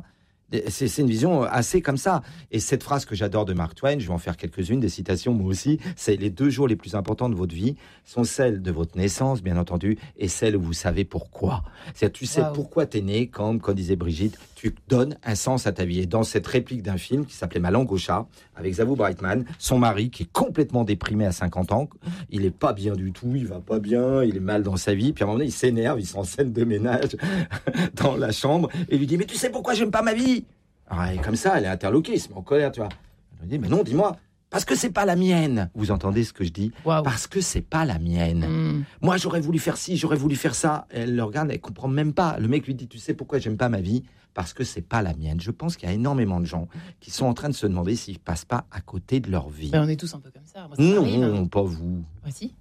C'est, c'est une vision assez comme ça. Et cette phrase que j'adore de Mark Twain, je vais en faire quelques-unes, des citations moi aussi, c'est les deux jours les plus importants de votre vie sont celles de votre naissance, bien entendu, et celles où vous savez pourquoi. C'est-à-dire, tu sais wow. pourquoi t'es né, comme, comme disait Brigitte, tu donnes un sens à ta vie. Et dans cette réplique d'un film qui s'appelait Ma langue au chat, avec Zavou Brightman, son mari qui est complètement déprimé à cinquante ans, il est pas bien du tout, il va pas bien, il est mal dans sa vie, puis à un moment donné, il s'énerve, il s'en scène de ménage dans la chambre, et lui dit, mais tu sais pourquoi j'aime pas ma vie? Alors, elle est comme ça, elle est interloquée, il se met en colère, tu vois. Elle lui dit, mais non, dis-moi, parce que c'est pas la mienne. Vous entendez ce que je dis? Wow. Parce que c'est pas la mienne. Mm. Moi, j'aurais voulu faire ci, j'aurais voulu faire ça. Elle le regarde, elle comprend même pas. Le mec lui dit, tu sais pourquoi j'aime pas ma vie? Parce que c'est pas la mienne. Je pense qu'il y a énormément de gens qui sont en train de se demander s'ils passent pas à côté de leur vie. Ben, on est tous un peu comme ça. Moi, ça non, m'arrive, non, hein. pas vous. Moi, si.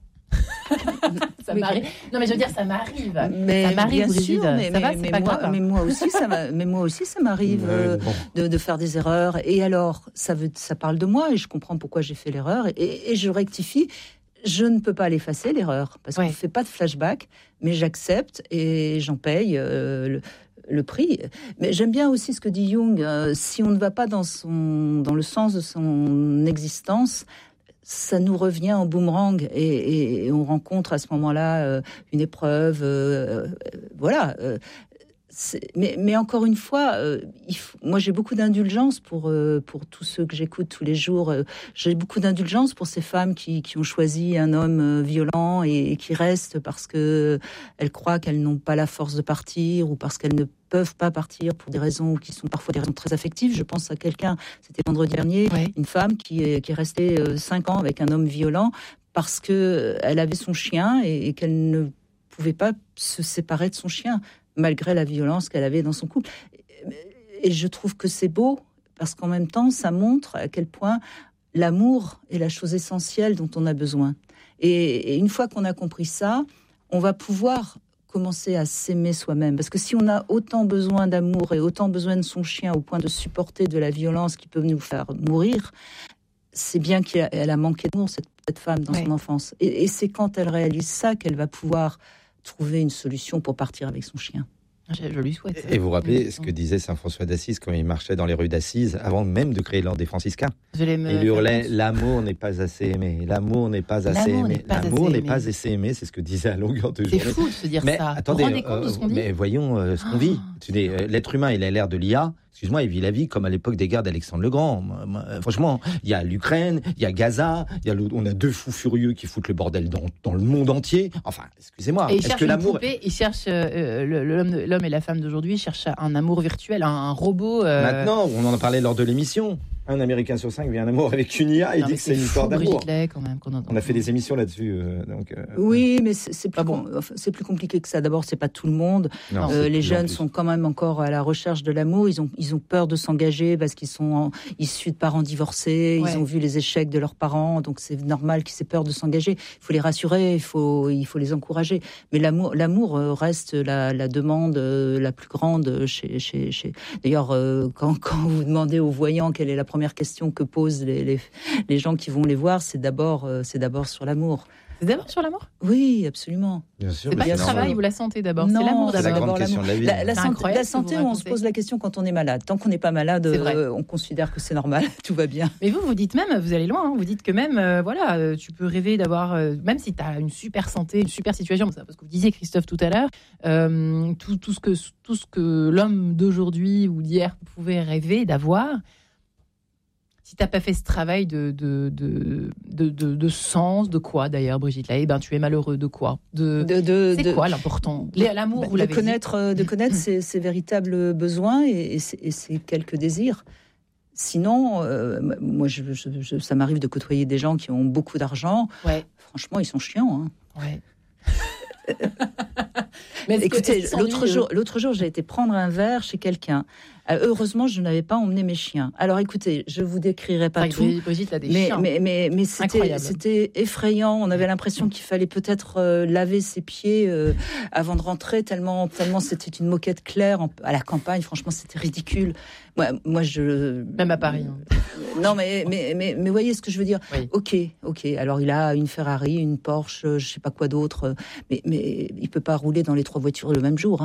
ça m'arrive. Non mais je veux dire ça m'arrive. Mais ça m'arrive, bien sûr, mais, ça mais, va, c'est mais pas moi, grave. Mais moi aussi, ça m'a, mais moi aussi, ça m'arrive euh, bon. de, de faire des erreurs. Et alors, ça veut, ça parle de moi et je comprends pourquoi j'ai fait l'erreur et, et je rectifie. Je ne peux pas l'effacer l'erreur parce ouais. qu'on ne fait pas de flashback, mais j'accepte et j'en paye euh, le. le prix. Mais j'aime bien aussi ce que dit Jung. Euh, si on ne va pas dans son, dans le sens de son existence, ça nous revient en boomerang et, et, et on rencontre à ce moment-là euh, une épreuve. Euh, euh, voilà. Euh, c'est, mais, mais encore une fois, euh, il faut, moi j'ai beaucoup d'indulgence pour, euh, pour tous ceux que j'écoute tous les jours. Euh, j'ai beaucoup d'indulgence pour ces femmes qui, qui ont choisi un homme euh, violent et, et qui restent parce qu'elles croient qu'elles n'ont pas la force de partir ou parce qu'elles ne peuvent pas partir pour des raisons qui sont parfois des raisons très affectives. Je pense à quelqu'un, c'était vendredi dernier, ouais. une femme qui est, qui est restée euh, cinq ans avec un homme violent parce qu'elle avait son chien et, et qu'elle ne pouvait pas se séparer de son chien malgré la violence qu'elle avait dans son couple. Et je trouve que c'est beau, parce qu'en même temps, ça montre à quel point l'amour est la chose essentielle dont on a besoin. Et, et une fois qu'on a compris ça, on va pouvoir commencer à s'aimer soi-même. Parce que si on a autant besoin d'amour et autant besoin de son chien au point de supporter de la violence qui peut nous faire mourir, c'est bien qu'elle a manqué d'amour, cette, cette femme, dans ouais. son enfance. Et, et c'est quand elle réalise ça qu'elle va pouvoir trouver une solution pour partir avec son chien. Je, je lui souhaite. Et vous vous rappelez ce que disait saint François d'Assise quand il marchait dans les rues d'Assise, avant même de créer l'ordre des franciscains. Il hurlait « L'amour n'est pas assez aimé, l'amour n'est pas assez l'amour aimé, n'est pas l'amour assez n'est aimé. pas assez aimé », c'est ce que disait à longueur de journée. C'est fou de se dire mais ça. Attendez, vous vous rendez compte de ce qu'on dit ? Mais voyons euh, ce qu'on oh. vit. Tu dis, euh, l'être humain, il a l'air de l'I A. Excuse-moi, il vit la vie comme à l'époque des guerres d'Alexandre le Grand. Franchement, il y a l'Ukraine, il y a Gaza, il y a le, on a deux fous furieux qui foutent le bordel dans, dans le monde entier. Enfin, excusez-moi. Et il est-ce cherche que une l'amour... poupée, il cherche euh, l'homme, l'homme et la femme d'aujourd'hui cherchent un amour virtuel, un, un robot. Euh... Maintenant, on en a parlé lors de l'émission. Un Américain sur cinq vit un amour avec une I A et non, dit que c'est, c'est une histoire d'amour. Lay, quand même, qu'on on a fait des émissions là-dessus. Euh, donc, euh... Oui, mais c'est, c'est, plus bon. com- c'est plus compliqué que ça. D'abord, c'est pas tout le monde. Non, euh, les jeunes sont quand même encore à la recherche de l'amour. Ils ont, ils ont peur de s'engager parce qu'ils sont en, issus de parents divorcés. Ouais. Ils ont vu les échecs de leurs parents. Donc, c'est normal qu'ils aient peur de s'engager. Il faut les rassurer, il faut, il faut les encourager. Mais l'amour, l'amour reste la, la demande la plus grande chez... chez, chez... D'ailleurs, euh, quand, quand vous demandez aux voyants quelle est la première question que posent les, les, les gens qui vont les voir, c'est d'abord, euh, c'est d'abord sur l'amour. C'est d'abord sur l'amour ? Oui, absolument. Bien sûr, c'est pas c'est le normal. travail ou la santé d'abord, non, c'est l'amour c'est d'abord. la grande d'abord question l'amour. de la vie. La, la santé, la santé on se pose la question quand on est malade. Tant qu'on n'est pas malade, euh, on considère que c'est normal, tout va bien. Mais vous, vous dites même, vous allez loin, hein, vous dites que même, euh, voilà, euh, tu peux rêver d'avoir, euh, même si tu as une super santé, une super situation, parce que vous disiez, Christophe, tout à l'heure, euh, tout, tout, ce que, tout ce que l'homme d'aujourd'hui ou d'hier pouvait rêver d'avoir, si tu n'as pas fait ce travail de, de, de, de, de, de sens, de quoi d'ailleurs, Brigitte Lay, eh ben, tu es malheureux, de quoi de, de, de, C'est de, quoi l'important L'amour, bah, vous l'avez de connaître, dit. De connaître ses, ses véritables besoins et, et, ses, et ses quelques désirs. Sinon, euh, moi, je, je, je, ça m'arrive de côtoyer des gens qui ont beaucoup d'argent. Ouais. Franchement, ils sont chiants. Hein. Ouais. Mais écoutez, l'autre jour, l'autre jour, j'ai été prendre un verre chez quelqu'un. Euh, heureusement, je n'avais pas emmené mes chiens. Alors, écoutez, je vous décrirai pas ah, tout. Brigitte a des mais, chiens. mais, mais, mais c'était, c'était effrayant. On avait l'impression qu'il fallait peut-être euh, laver ses pieds euh, avant de rentrer, tellement, tellement c'était une moquette claire en, à la campagne. Franchement, c'était ridicule. Moi, moi je... Même à Paris. Hein. Non, mais, mais, mais, mais voyez ce que je veux dire. Oui. Ok, ok. Alors, il a une Ferrari, une Porsche, je sais pas quoi d'autre. Mais, mais il peut pas rouler dans les trois voitures le même jour, hein.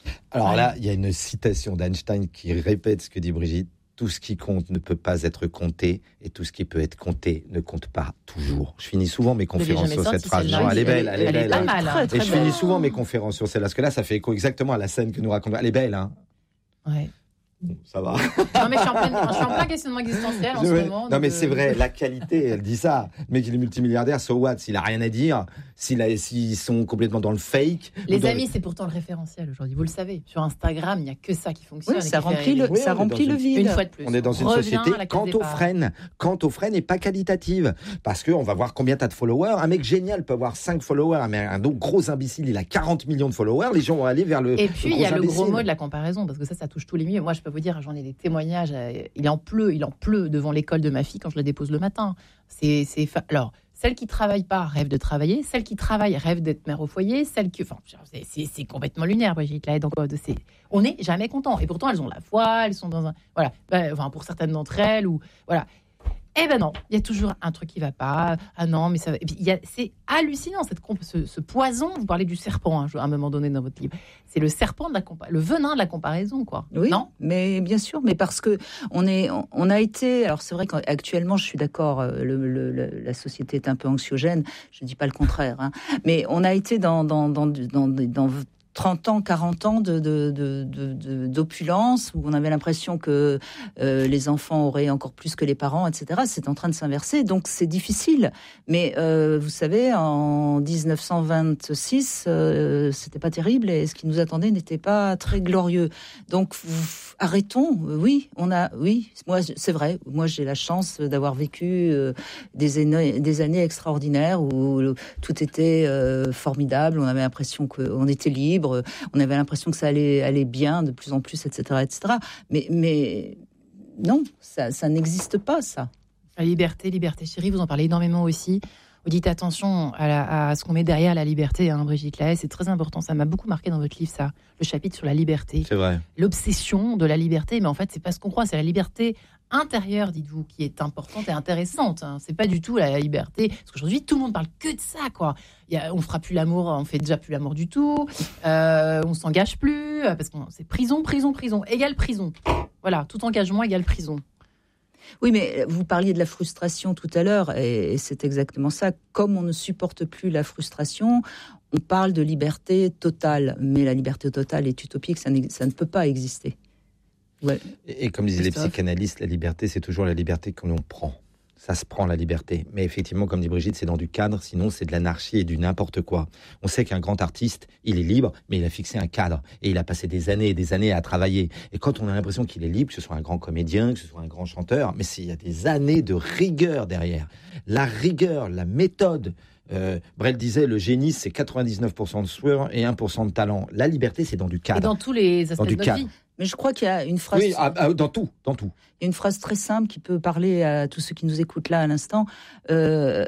Alors Ouais. là, il y a une citation d'Einstein qui répète ce que dit Brigitte. Tout ce qui compte ne peut pas être compté et tout ce qui peut être compté ne compte pas toujours. Je finis souvent mes conférences sur cette phrase. Non, elle est belle, elle est Elle est belle. pas mal. hein. Et je finis souvent mes conférences sur celle-là, parce que là, ça fait écho exactement à la scène que nous racontons. Elle est belle, hein. Ouais. Bon, ça va. Non, mais je suis en plein, je suis en plein questionnement existentiel en Je- ce moment. non, donc, mais euh, c'est vrai, la qualité, elle dit ça. Le mec, il est multimilliardaire, so what? S'il a rien à dire, s'il a, s'ils sont complètement dans le fake. ou Les dans amis, le- c'est pourtant le référentiel aujourd'hui. Vous le savez. Sur Instagram, il n'y a que ça qui fonctionne. Oui, et ça qui fait remplit le, rêver. Oui, ça on est remplit dans le une- vide. Une fois de plus. On est dans une revient société à la case quant au départ. freine, quant au freine et pas qualitative. Parce qu'on va voir combien tu as de followers. Un mec génial peut avoir cinq followers, mais un autre gros imbécile, il a quarante millions de followers. Les gens vont aller vers le. Et puis, le il y a gros le gros imbécile. mot de la comparaison, parce que ça, ça touche tous les milieux. Moi, je peux vous dire, j'en ai des témoignages. euh, Il en pleut, il en pleut devant l'école de ma fille quand je la dépose le matin. C'est, c'est fa- alors, celles qui travaillent pas rêvent de travailler, celles qui travaillent rêvent d'être mère au foyer, celles qui, enfin, c'est, c'est, c'est complètement lunaire, Brigitte. Là, donc, euh, c'est, on n'est jamais content. Et pourtant, elles ont la foi, elles sont dans un, voilà, bah, enfin, pour certaines d'entre elles, ou voilà. Eh ben non, il y a toujours un truc qui va pas. Ah non, mais ça va. Et puis, il y a, c'est hallucinant cette comp- ce, ce poison. Vous parlez du serpent hein, à un moment donné dans votre livre. C'est le serpent de la compa- le venin de la comparaison, quoi. Oui, Non. mais bien sûr, mais parce que on est, on a été. Alors c'est vrai qu'actuellement, je suis d'accord, euh, le, le- le- la société est un peu anxiogène. Je dis pas le contraire, hein, mais on a été dans dans dans dans, dans trente ans, quarante ans de, de, de, de, de- d'opulence, où on avait l'impression que euh, les enfants auraient encore plus que les parents, et cetera. C'est en train de s'inverser, donc c'est difficile. Mais euh, vous savez, en dix-neuf cent vingt-six, euh, c'était pas terrible et ce qui nous attendait n'était pas très glorieux. Donc f- arrêtons. Oui, on a, oui, moi c'est vrai. Moi j'ai la chance d'avoir vécu euh, des années, des années extraordinaires où le- tout était euh, formidable. On avait l'impression qu'on était libre. On avait l'impression que ça allait aller bien de plus en plus, et cetera, et cetera. Mais, mais non, ça, ça n'existe pas, ça. La liberté, liberté chérie, vous en parlez énormément aussi. Vous dites attention à, la- à ce qu'on met derrière la liberté, hein, Brigitte Lahaie, c'est très important. Ça m'a beaucoup marqué dans votre livre, ça, le chapitre sur la liberté. C'est vrai. L'obsession de la liberté, mais en fait, c'est pas ce qu'on croit, c'est la liberté intérieure, dites-vous, qui est importante et intéressante. Hein. C'est pas du tout la liberté, parce qu'aujourd'hui, tout le monde parle que de ça, quoi. Il y a, on fera plus l'amour, on fait déjà plus l'amour du tout, euh, on s'engage plus, parce que c'est prison, prison, prison, égale prison. Voilà, tout engagement égale prison. Oui, mais vous parliez de la frustration tout à l'heure, et, et c'est exactement ça. Comme on ne supporte plus la frustration, on parle de liberté totale. Mais la liberté totale est utopique, ça, ça ne peut pas exister. Ouais. Et, et comme disaient les Christophe. psychanalystes, la liberté, c'est toujours la liberté que l'on prend. Ça se prend, la liberté. Mais effectivement, comme dit Brigitte, c'est dans du cadre, sinon c'est de l'anarchie et du n'importe quoi. On sait qu'un grand artiste, il est libre, mais il a fixé un cadre. Et il a passé des années et des années à travailler. Et quand on a l'impression qu'il est libre, que ce soit un grand comédien, que ce soit un grand chanteur, mais il y a des années de rigueur derrière. La rigueur, la méthode. Euh, Brel disait, le génie, c'est quatre-vingt-dix-neuf pour cent de sueur et un pour cent de talent. La liberté, c'est dans du cadre. Et dans tous les aspects Dans du de notre cadre. vie. Mais je crois qu'il y a une phrase, Oui, ah, ah, dans tout, dans tout. il y a une phrase très simple qui peut parler à tous ceux qui nous écoutent là à l'instant. Euh,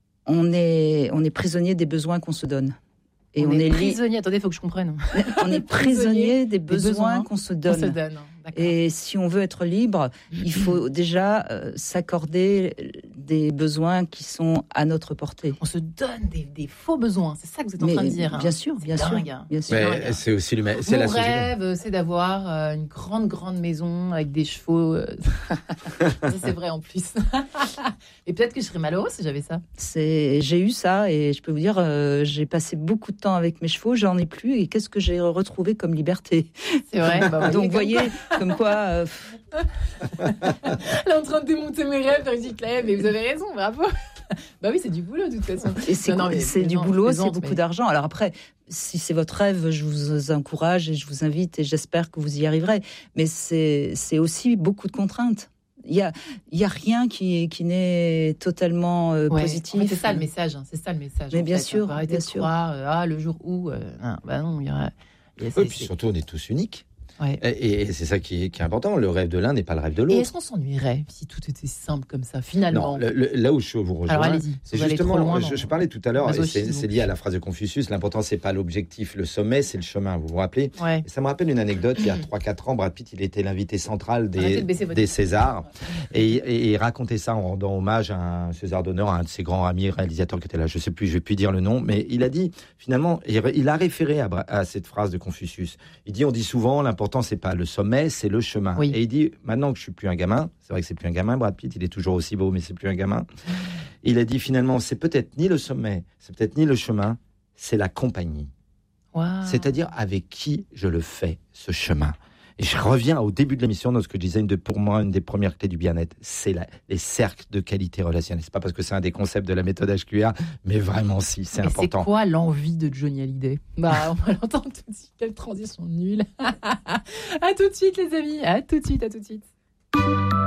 on est, on est prisonnier des besoins qu'on se donne. Et on, on, est, est li- prisonnier. Attendez, il faut que je comprenne. on est prisonnier des besoins, besoins qu'on se On donne. se donne. D'accord. Et si on veut être libre, il faut déjà euh, s'accorder des besoins qui sont à notre portée. On se donne des, des faux besoins. C'est ça que vous êtes en Mais train de dire. hein. bien sûr, C'est bien sûr, dingue, hein. bien sûr. dingue. Mais c'est aussi l'humain- c'est Mon la société. rêve, c'est d'avoir euh, une grande, grande maison avec des chevaux. euh. Ça, c'est vrai en plus. Et peut-être que je serais malheureuse si j'avais ça. C'est, j'ai eu ça et je peux vous dire, euh, j'ai passé beaucoup de temps avec mes chevaux, j'en ai plus et qu'est-ce que j'ai retrouvé comme liberté. C'est vrai. Bah, Donc vous voyez, comme quoi, euh, Elle est en train de démonter mes rêves, Brigitte Lahaie, mais vous avez raison, bravo. Bah oui, c'est du boulot de toute façon. et c'est, Non, non, mais c'est du plaisante, boulot, c'est plaisante, beaucoup mais- d'argent. Alors après, si c'est votre rêve, je vous encourage et je vous invite et j'espère que vous y arriverez. Mais c'est, c'est aussi beaucoup de contraintes. Il y a, il y a rien qui, qui n'est totalement euh, Ouais, positif. en fait, c'est ça le message, hein, c'est ça le message. Mais en bien fait. sûr, Faut arrêter bien de sûr. croire, euh, ah, le jour où, euh, non, bah non, il y aura. il y a- Et c'est- puis c'est- surtout, on est tous uniques. Ouais. Et, et c'est ça qui est, qui est important. Le rêve de l'un n'est pas le rêve de l'autre. Et est-ce qu'on s'ennuierait si tout était simple comme ça, finalement? Non, le, le, là où je vous rejoins, Alors, allez-y, c'est vous allez justement, trop loin je, dans- je parlais tout à l'heure, et c'est, masochisme. c'est lié à la phrase de Confucius, l'important c'est pas l'objectif, le sommet, c'est le chemin, vous vous rappelez? Ouais. Et ça me rappelle une anecdote, il y a trois quatre ans, Brad Pitt, il était l'invité central Arrêtez des, de baisser votre- des Césars, et, et, et il racontait ça en rendant hommage à un César d'honneur, à un de ses grands amis réalisateurs qui était là, je sais plus, je vais plus dire le nom, mais il a dit, finalement, il, il a référé à, Bra- à cette phrase de Confucius. Il dit, on dit souvent, l'important c'est pas le sommet, c'est le chemin. Oui. Et il dit, maintenant que je suis plus un gamin, c'est vrai que c'est plus un gamin, Brad Pitt, il est toujours aussi beau, mais c'est plus un gamin. Il a dit finalement, c'est peut-être ni le sommet, c'est peut-être ni le chemin, c'est la compagnie. Wow. C'est-à-dire avec qui je le fais, ce chemin. Et je reviens au début de l'émission dans ce que je disais, une de, pour moi, une des premières clés du bien-être, c'est la, les cercles de qualité relationnelle. C'est pas parce que c'est un des concepts de la méthode H Q R, mais vraiment si, c'est Mais important. c'est quoi l'envie de Johnny Hallyday? Bah, on va l'entendre tout de suite. Quelle transition nulle. À tout de suite, les amis. À tout de suite, à tout de suite.